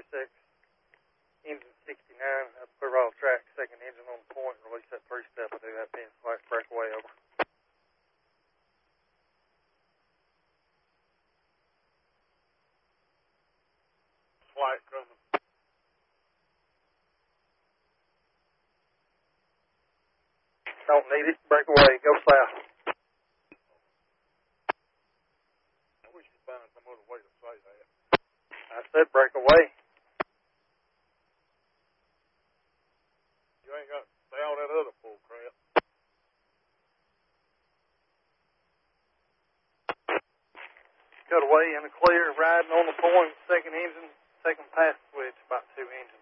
SX, engine 69, up Clearville track, second engine on the point, release that 3-step. I do have pin slash breakaway over. Flight coming. Don't need it. Breakaway. Go south. I wish you'd find some other way to say that. I said breakaway. You ain't got to say all that other bull crap. Cut away in the clear, riding on the point, second engine, second pass switch, about 2 engines.